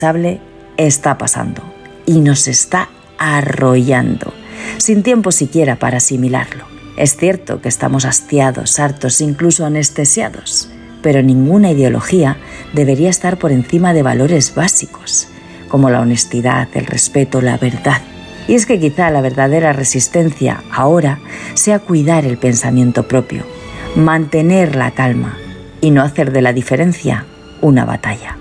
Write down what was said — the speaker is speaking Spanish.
está pasando y nos está arrollando, sin tiempo siquiera para asimilarlo. Es cierto que estamos hastiados, hartos, incluso anestesiados, pero ninguna ideología debería estar por encima de valores básicos, como la honestidad, el respeto, la verdad. Y es que quizá la verdadera resistencia ahora sea cuidar el pensamiento propio, mantener la calma y no hacer de la diferencia una batalla.